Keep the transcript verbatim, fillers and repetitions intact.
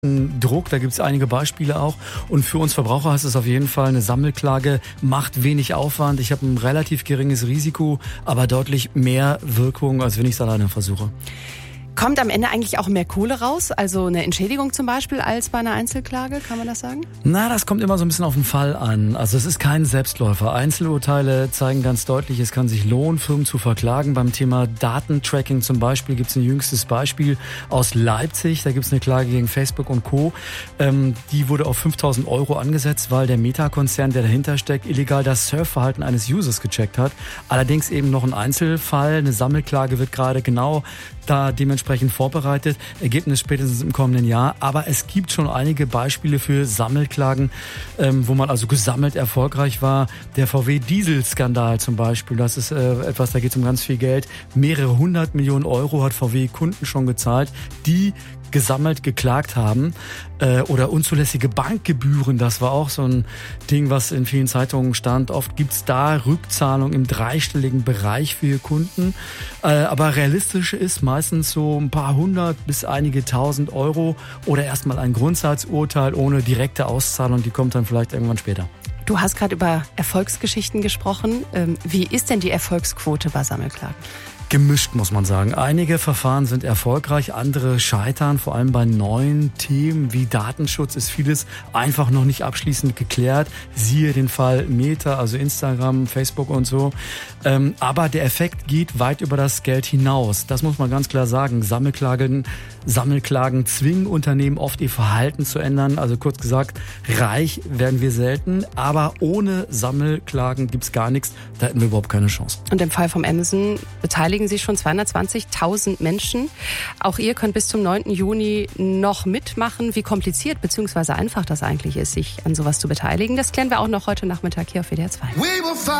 Druck, da gibt es einige Beispiele auch. Und für uns Verbraucher heißt es auf jeden Fall, eine Sammelklage macht wenig Aufwand. Ich habe ein relativ geringes Risiko, aber deutlich mehr Wirkung, als wenn ich es alleine versuche. Kommt am Ende eigentlich auch mehr Kohle raus? Also eine Entschädigung zum Beispiel als bei einer Einzelklage, kann man das sagen? Na, das kommt immer so ein bisschen auf den Fall an. Also es ist kein Selbstläufer. Einzelurteile zeigen ganz deutlich, es kann sich lohnen, Firmen zu verklagen. Beim Thema Datentracking zum Beispiel gibt es ein jüngstes Beispiel aus Leipzig. Da gibt es eine Klage gegen Facebook und Co. Ähm, die wurde auf fünftausend Euro angesetzt, weil der Meta-Konzern, der dahinter steckt, illegal das Surfverhalten eines Users gecheckt hat. Allerdings eben noch ein Einzelfall. Eine Sammelklage wird gerade genau da dementsprechend vorbereitet. Ergebnis spätestens im kommenden Jahr. Aber es gibt schon einige Beispiele für Sammelklagen, ähm, wo man also gesammelt erfolgreich war. Der V W-Dieselskandal zum Beispiel, das ist äh, etwas, da geht es um ganz viel Geld. Mehrere hundert Millionen Euro hat V W Kunden schon gezahlt, die gesammelt geklagt haben. Äh, oder unzulässige Bankgebühren, das war auch so ein Ding, was in vielen Zeitungen stand. Oft gibt's da Rückzahlung im dreistelligen Bereich für Kunden. Äh, aber realistisch ist meistens so ein paar hundert bis einige tausend Euro oder erstmal ein Grundsatzurteil ohne direkte Auszahlung, die kommt dann vielleicht irgendwann später. Du hast gerade über Erfolgsgeschichten gesprochen. Wie ist denn die Erfolgsquote bei Sammelklagen? Gemischt, muss man sagen. Einige Verfahren sind erfolgreich, andere scheitern. Vor allem bei neuen Themen wie Datenschutz ist vieles einfach noch nicht abschließend geklärt. Siehe den Fall Meta, also Instagram, Facebook und so. Ähm, aber der Effekt geht weit über das Geld hinaus. Das muss man ganz klar sagen. Sammelklagen, Sammelklagen zwingen Unternehmen oft ihr Verhalten zu ändern. Also kurz gesagt, reich werden wir selten. Aber ohne Sammelklagen gibt's gar nichts. Da hätten wir überhaupt keine Chance. Und im Fall vom Amazon beteiligen sich schon zweihundertzwanzigtausend Menschen. Auch ihr könnt bis zum neunten Juni noch mitmachen. Wie kompliziert bzw. einfach das eigentlich ist, sich an sowas zu beteiligen, das klären wir auch noch heute Nachmittag hier auf W D R zwei.